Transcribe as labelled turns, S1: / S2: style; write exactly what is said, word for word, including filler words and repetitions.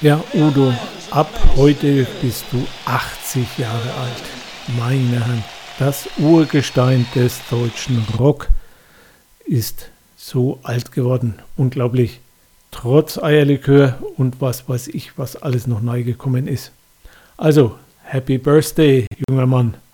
S1: Ja, Udo, ab heute bist du achtzig Jahre alt. Meine Herren, das Urgestein des deutschen Rock ist so alt geworden. Unglaublich. Trotz Eierlikör und was weiß ich, was alles noch neu gekommen ist. Also, Happy Birthday, junger Mann.